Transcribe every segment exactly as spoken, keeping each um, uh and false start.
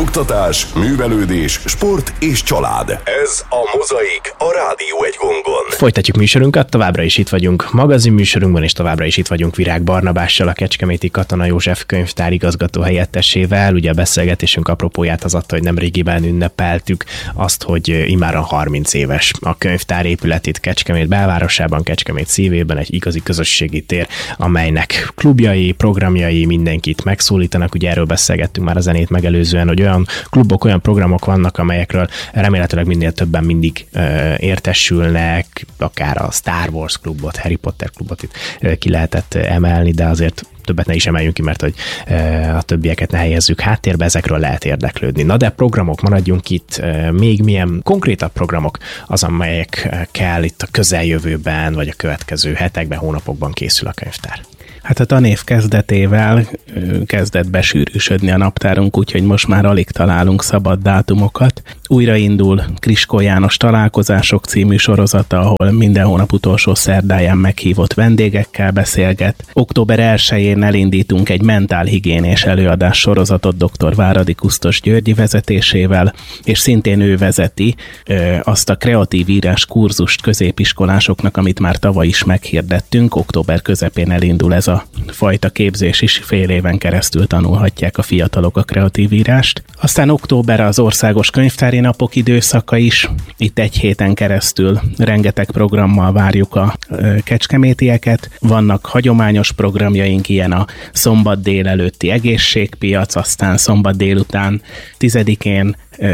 oktatás, művelődés, sport és család. Ez a Mozaik, a Rádió egy gongon. Folytatjuk műsorunkat, továbbra is itt vagyunk magazin műsorunkban, és továbbra is itt vagyunk Virág Barnabással, a Kecskeméti Katona József könyvtár igazgató helyettesével. Ugye a beszélgetésünk apropóját az adta, hogy nemrégiben ünnepeltük azt, hogy immáron harminc éves a könyvtár épület itt Kecskemét belvárosában, Kecskemét szívében, egy igazi közösségi tér, amelynek klubjai, programjai mindenkit megszólítanak. Ugye erről beszélgettünk már a zenét megelőzően, hogy olyan klubok, olyan programok vannak, amelyekről remélhetőleg minél többen mindig ö, értesülnek, akár a Star Wars klubot, Harry Potter klubot itt ö, ki lehetett emelni, de azért többet ne is emeljünk ki, mert hogy ö, a többieket ne helyezzük háttérbe, ezekről lehet érdeklődni. Na de programok, maradjunk itt, ö, még milyen konkrétabb programok az, amelyekkel itt a közeljövőben, vagy a következő hetekben, hónapokban készül a könyvtár? Hát a tanév kezdetével kezdett besűrűsödni a naptárunk, úgyhogy most már alig találunk szabad dátumokat. Újraindul Kriskó János Találkozások című sorozata, ahol minden hónap utolsó szerdáján meghívott vendégekkel beszélget. október elsején elindítunk egy mentálhigiénés előadás sorozatot dr. Váradi Kusztos Györgyi vezetésével, és szintén ő vezeti ö, azt a kreatív írás kurzust középiskolásoknak, amit már tavaly is meghirdettünk. Október közepén elindul ez a fajta képzés is, fél éven keresztül tanulhatják a fiatalok a kreatív írást. Aztán október az országos könyvtári napok időszaka is. Itt egy héten keresztül rengeteg programmal várjuk a kecskemétieket. Vannak hagyományos programjaink, ilyen a szombat délelőtti egészségpiac, aztán szombat délután tizedikén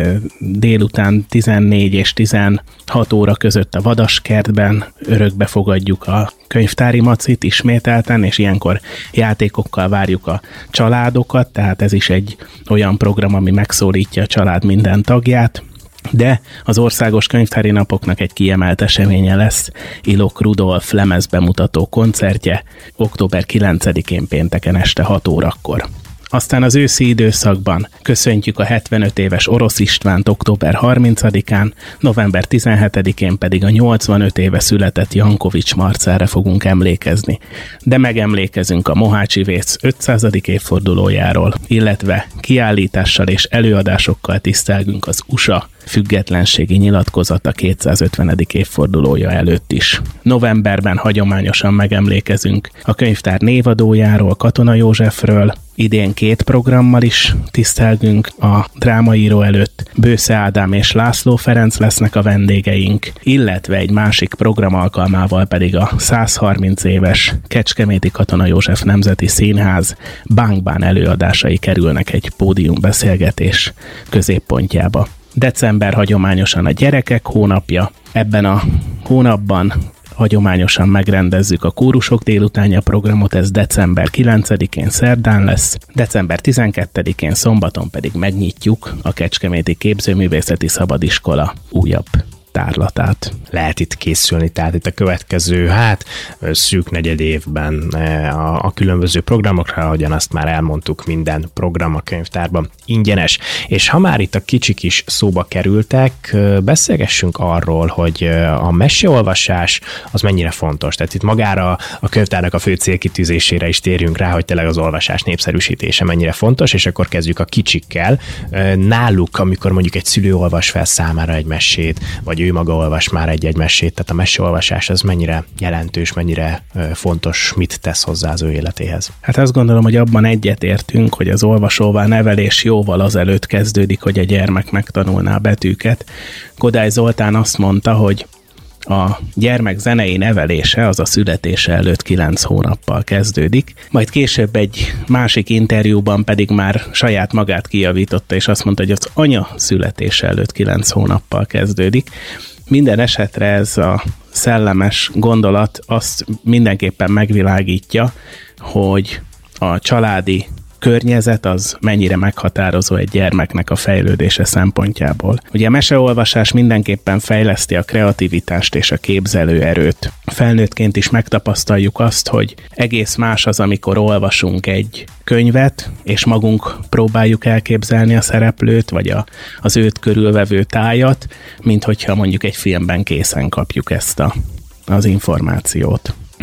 délután tizennégy és tizenhat óra között a Vadaskertben örökbe fogadjuk a könyvtári macit ismételten, és ilyenkor játékokkal várjuk a családokat, tehát ez is egy olyan program, ami megszólítja a család minden tagját. De az országos könyvtári napoknak egy kiemelt eseménye lesz, Ilok Rudolf lemezbemutató koncertje október kilencedikén pénteken este hat órakor. Aztán az őszi időszakban köszöntjük a hetvenöt éves Orosz Istvánt október harmincadikán, november tizenhetedikén pedig a nyolcvanöt éve született Jankovics Marcelre fogunk emlékezni. De megemlékezünk a Mohácsi Vécz ötszázadik évfordulójáról, illetve kiállítással és előadásokkal tisztelgünk az u es á függetlenségi nyilatkozata kétszázötvenedik évfordulója előtt is. Novemberben hagyományosan megemlékezünk a könyvtár névadójáról, Katona Józsefről, idén két programmal is tisztelgünk a drámaíró előtt. Bősze Ádám és László Ferenc lesznek a vendégeink, illetve egy másik program alkalmával pedig a százharminc éves Kecskeméti Katona József Nemzeti Színház bánkbán előadásai kerülnek egy pódiumbeszélgetés középpontjába. December hagyományosan a gyerekek hónapja. Ebben a hónapban hagyományosan megrendezzük a kórusok délutánja programot, ez december kilencedikén szerdán lesz, december tizenkettedikén szombaton pedig megnyitjuk a Kecskeméti Képzőművészeti Szabadiskola újabb tárlatát. Lehet itt készülni, tehát itt a következő, hát szűk negyed évben a, a különböző programokra, ahogyan azt már elmondtuk, minden program a könyvtárban ingyenes. És ha már itt a kicsik is szóba kerültek, beszélgessünk arról, hogy a meseolvasás az mennyire fontos. Tehát itt magára a könyvtárnak a fő célkitűzésére is térjünk rá, hogy tényleg az olvasás népszerűsítése mennyire fontos, és akkor kezdjük a kicsikkel. Náluk, amikor mondjuk egy szülő olvas fel számára egy mesét, vagy ő maga olvas már egy-egy mesét, tehát a meseolvasás az mennyire jelentős, mennyire fontos, mit tesz hozzá az ő életéhez? Hát azt gondolom, hogy abban egyetértünk, hogy az olvasóvá nevelés jóval azelőtt kezdődik, hogy a gyermek megtanulná a betűket. Kodály Zoltán azt mondta, hogy a gyermek zenei nevelése az a születése előtt kilenc hónappal kezdődik, majd később egy másik interjúban pedig már saját magát kijavította, és azt mondta, hogy az anya születése előtt kilenc hónappal kezdődik. Minden esetre ez a szellemes gondolat azt mindenképpen megvilágítja, hogy a családi környezet az mennyire meghatározó egy gyermeknek a fejlődése szempontjából. Ugye a meseolvasás mindenképpen fejleszti a kreativitást és a képzelőerőt. Felnőttként is megtapasztaljuk azt, hogy egész más az, amikor olvasunk egy könyvet, és magunk próbáljuk elképzelni a szereplőt, vagy a, az őt körülvevő tájat, mint hogyha mondjuk egy filmben készen kapjuk ezt a, az információt.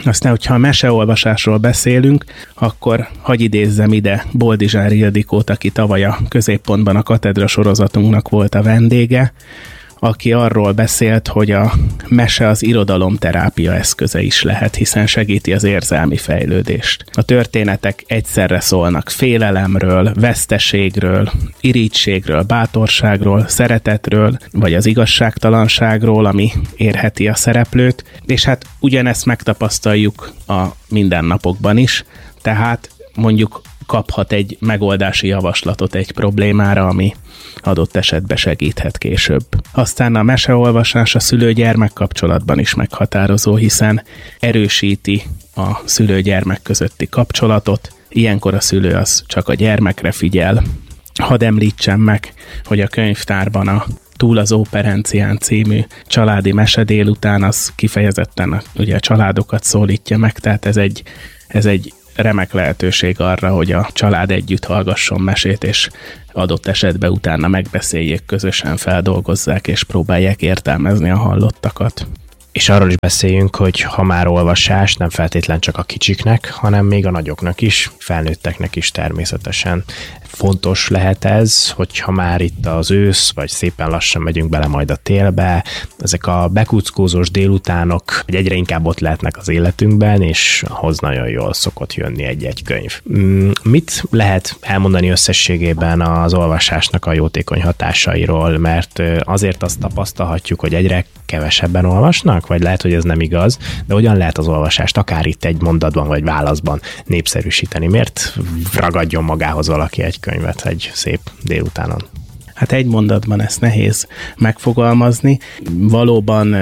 Aztán, hogyha a meseolvasásról beszélünk, akkor hadd idézzem ide Boldizsár Ildikót, aki tavaly a Középpontban a katedra sorozatunknak volt a vendége, aki arról beszélt, hogy a mese az irodalomterápia eszköze is lehet, hiszen segíti az érzelmi fejlődést. A történetek egyszerre szólnak félelemről, veszteségről, irítségről, bátorságról, szeretetről, vagy az igazságtalanságról, ami érheti a szereplőt, és hát ugyanezt megtapasztaljuk a mindennapokban is, tehát mondjuk kaphat egy megoldási javaslatot egy problémára, ami adott esetben segíthet később. Aztán a meseolvasás a szülő-gyermek kapcsolatban is meghatározó, hiszen erősíti a szülő-gyermek közötti kapcsolatot, ilyenkor a szülő az csak a gyermekre figyel. Hadd említsem meg, hogy a könyvtárban a Túl az Óperencián című családi mese délután az kifejezetten a, ugye a családokat szólítja meg, tehát ez egy, ez egy remek lehetőség arra, hogy a család együtt hallgasson mesét, és adott esetben utána megbeszéljék, közösen feldolgozzák, és próbálják értelmezni a hallottakat. És arról is beszéljünk, hogy ha már olvasás, nem feltétlen csak a kicsiknek, hanem még a nagyoknak is, felnőtteknek is természetesen fontos lehet ez, hogyha már itt az ősz, vagy szépen lassan megyünk bele majd a télbe, ezek a bekuckózós délutánok egyre inkább ott lehetnek az életünkben, és ahhoz nagyon jól szokott jönni egy-egy könyv. Mit lehet elmondani összességében az olvasásnak a jótékony hatásairól, mert azért azt tapasztalhatjuk, hogy egyre kevesebben olvasnak, vagy lehet, hogy ez nem igaz, de hogyan lehet az olvasást akár itt egy mondatban vagy válaszban népszerűsíteni? Miért ragadjon magához valaki egy könyvet egy szép délutánon? Hát egy mondatban ezt nehéz megfogalmazni. Valóban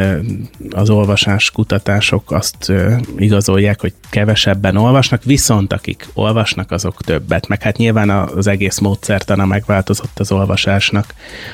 az olvasás kutatások azt igazolják, hogy kevesebben olvasnak, viszont akik olvasnak, azok többet. Meg hát nyilván az egész módszertana megváltozott az olvasásnak,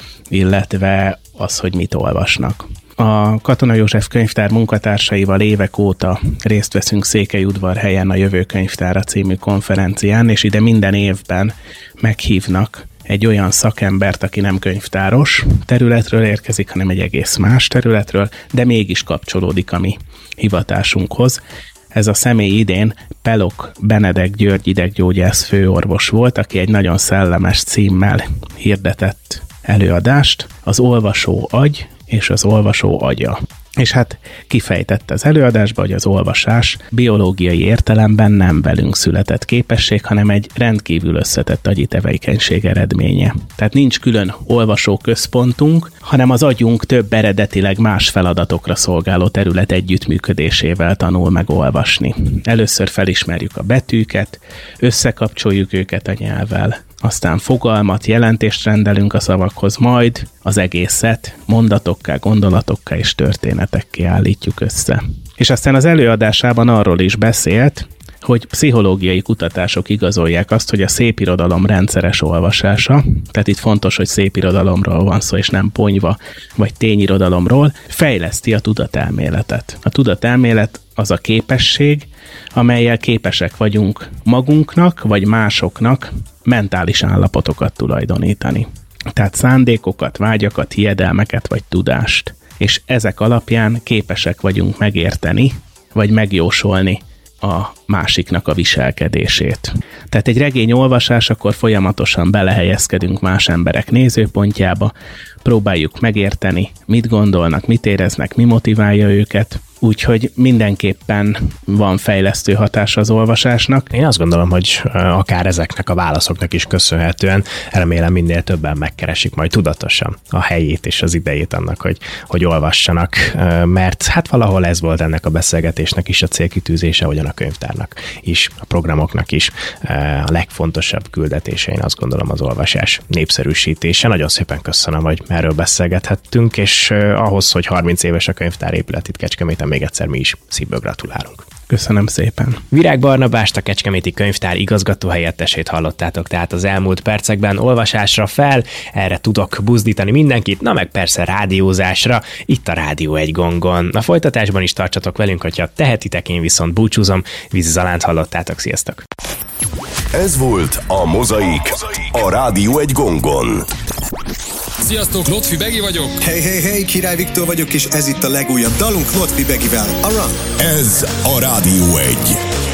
illetve az, hogy mit olvasnak. A Katona József Könyvtár munkatársaival évek óta részt veszünk Székelyudvarhelyen a Jövő Könyvtára című konferencián, és ide minden évben meghívnak egy olyan szakembert, aki nem könyvtáros területről érkezik, hanem egy egész más területről, de mégis kapcsolódik a mi hivatásunkhoz. Ez a személy idén Pelok Benedek György ideggyógyász főorvos volt, aki egy nagyon szellemes címmel hirdetett előadást, az olvasó agy és az olvasó agya. És hát kifejtette az előadásba, hogy az olvasás biológiai értelemben nem velünk született képesség, hanem egy rendkívül összetett agyi tevékenység eredménye. Tehát nincs külön olvasó központunk, hanem az agyunk több eredetileg más feladatokra szolgáló terület együttműködésével tanul meg olvasni. Először felismerjük a betűket, összekapcsoljuk őket a nyelvvel, aztán fogalmat, jelentést rendelünk a szavakhoz, majd az egészet mondatokká, gondolatokká és történetekké állítjuk össze. És aztán az előadásában arról is beszélt, hogy pszichológiai kutatások igazolják azt, hogy a szépirodalom rendszeres olvasása, tehát itt fontos, hogy szépirodalomról van szó, és nem ponyva vagy tényirodalomról, fejleszti a tudatelméletet. A tudatelmélet az a képesség, amellyel képesek vagyunk magunknak vagy másoknak mentális állapotokat tulajdonítani. Tehát szándékokat, vágyakat, hiedelmeket vagy tudást. És ezek alapján képesek vagyunk megérteni, vagy megjósolni a másiknak a viselkedését. Tehát egy regény olvasásakor folyamatosan belehelyezkedünk más emberek nézőpontjába, próbáljuk megérteni, mit gondolnak, mit éreznek, mi motiválja őket, úgyhogy mindenképpen van fejlesztő hatás az olvasásnak. Én azt gondolom, hogy akár ezeknek a válaszoknak is köszönhetően remélem minél többen megkeresik majd tudatosan a helyét és az idejét annak, hogy, hogy olvassanak, mert hát valahol ez volt ennek a beszélgetésnek is a célkitűzése, hogyan a könyvtárnak is, a programoknak is a legfontosabb küldetése, én azt gondolom, az olvasás népszerűsítése. Nagyon szépen köszönöm, hogy erről beszélgethettünk, és ahhoz, hogy harminc éves a könyvtár épület itt Kecskeméten, még egyszer mi is szívből gratulálunk. Köszönöm szépen. Virág Barnabást, a Kecskeméti Könyvtár igazgató helyettesét hallottátok tehát az elmúlt percekben. Olvasásra fel, erre tudok buzdítani mindenkit, na meg persze rádiózásra, itt a Rádió egy gongon. A folytatásban is tartsatok velünk, hogyha tehetitek, én viszont búcsúzom. Vízi Zalánt hallottátok, sziasztok! Ez volt a Mozaik, a Rádió egy gongon. Sziasztok, Lotfi Begi vagyok. Hey, hey, hey, Király Viktor vagyok, és ez itt a legújabb dalunk Lotfi Begivel, a Run. Ez a Rádió egy.